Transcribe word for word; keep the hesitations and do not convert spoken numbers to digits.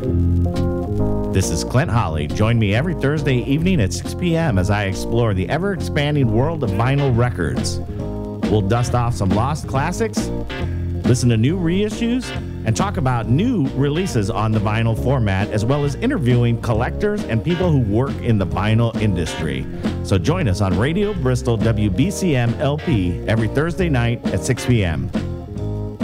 This is Clint Holly. Join me every Thursday evening at six p.m. as I explore the ever-expanding world of vinyl records. We'll dust off some lost classics, listen to new reissues, and talk about new releases on the vinyl format, as well as interviewing collectors and people who work in the vinyl industry. So join us on Radio Bristol W B C M L P every Thursday night at six p.m.